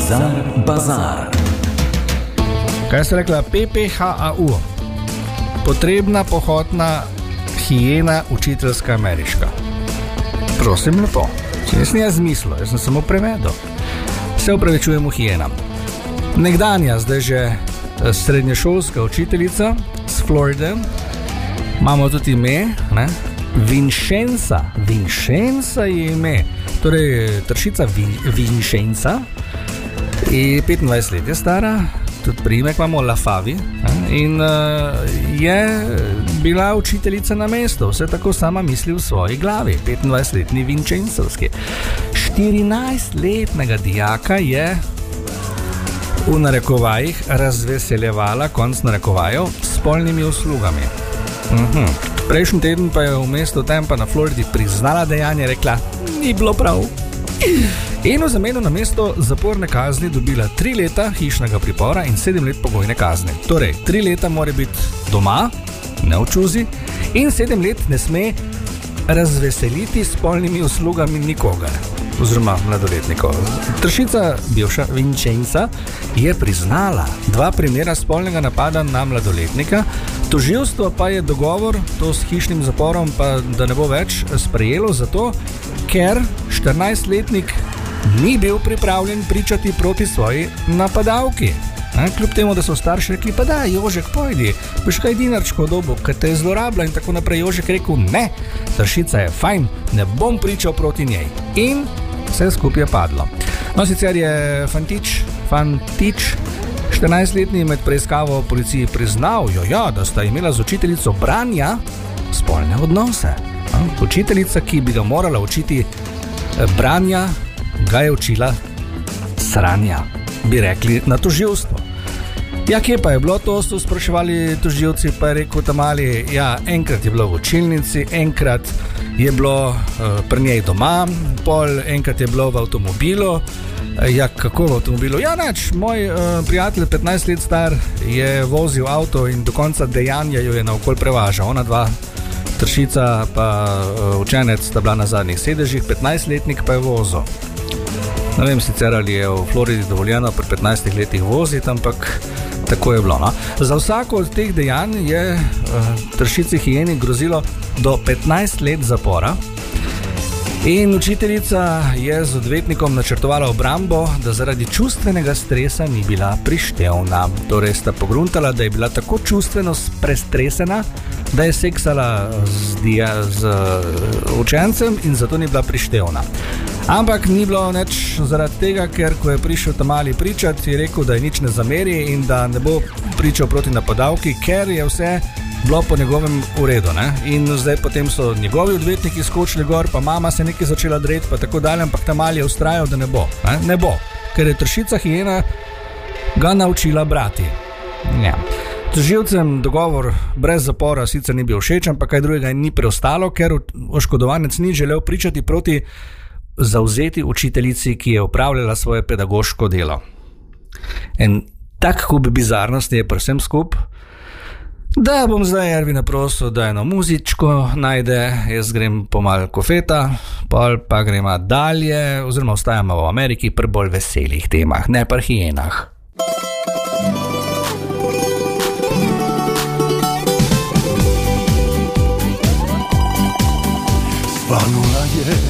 Bazar. Kaj se rekla? PPHAU. Potrebna pohodna hijena učiteljska ameriška. Prosim lepo. Jaz nisem zmislil, jaz sem samo prevedel. Se upravičujemo hijenam. Nekdanja, zdaj že srednješolska učiteljica z Floride, imamo tudi ime, ne? Vincenza je ime, torej Tršica Vincenza, 25 let je stara, tudi priimek imamo Lafavi, in je bila učiteljica na mestu, vse tako sama misli v svoji glavi, 25-letni Vincenzovski. 14-letnega dijaka je v narekovajih razveseljevala, konc narekovajev, s spolnimi uslugami. Prejšnji teden pa je v mestu Tampa na Floridi priznala dejanje, rekla, ni bilo prav. In v zameno na mesto zaporne kazni dobila 3 leta hišnega pripora in 7 let pogojne kazni. Torej, 3 leta mora biti doma, ne v čuzi, in 7 let ne sme razveseliti s spolnimi uslugami nikogar, oziroma mladoletnikov. Tršica, bivša Vincenza, je priznala 2 primera spolnega napada na mladoletnika, tožilstvo pa je dogovor, to s hišnim zaporom, pa da ne bo več, sprejelo zato, ker 14-letnik ni bil pripravljen pričati proti svoji napadalki. Kljub temu, da so starši rekli, pa da, Jožek, pojdi, boš kaj dinarčko dobil, ker te je zlorabila in tako naprej. Jožek rekel, ne, Tršica je fajn, ne bom pričal proti njej. In vse skupaj je padlo. No, sicer je fantič, 14-letni med preiskavo policiji priznal, da sta imela z učiteljico branja spolne odnose. Učiteljica, ki bi ga morala učiti branja, ga je učila sranja, bi rekli na tožilstvo. Ja, kje pa je bilo to, so spraševali tožilci, pa je rekel tam mali, enkrat je bilo v učilnici, enkrat je bilo pri njej doma, enkrat je bilo v avtomobilu. Kako v avtomobilu? Nač, moj prijatelj, 15 let star, je vozil avto in do konca dejanja jo je naokol prevažal. Ona dva, Tršica pa učenec, sta bila na zadnjih sedežih, 15-letnik pa je vozil. Ne vem sicer, ali je v Floridi dovoljeno pri 15 letih voziti, ampak tako je bilo. No? Za vsako od teh dejanj je Tršici hijeni grozilo do 15 let zapora. In učiteljica je z odvetnikom načrtovala obrambo, da zaradi čustvenega stresa ni bila prištevna. Torej sta pogruntala, da je bila tako čustveno prestresena, da je seksala z učencem in zato ni bila prištevna. Ampak ni bilo nič zaradi tega, ker ko je prišel tam mali pričati, je rekel, da je nič ne zameri in da ne bo pričal proti napadalki, ker je vse bilo po njegovem v redu. In zdaj potem so njegovi odvetniki skočili gor, pa mama se nekaj začela dreti, pa tako dalje, ampak tam mali je ustrajal, da ne bo. Ne bo, ker je Tršica hijena ga naučila brati. Tožilcem dogovor brez zapora sicer ni bil všeč, ampak kaj drugega ni preostalo, ker oškodovanec ni želel pričati proti zavzeti učiteljici, ki je opravljala svoje pedagoško delo. En tak kup bizarnosti je pri vsem skup, da bom zdaj Ervina prosil, da eno muzičko najde, jaz grem po malo kofeta, pol pa gremo dalje, oziroma ostajamo v Ameriki pri bolj veselih temah, ne pri hijenah. Svanula je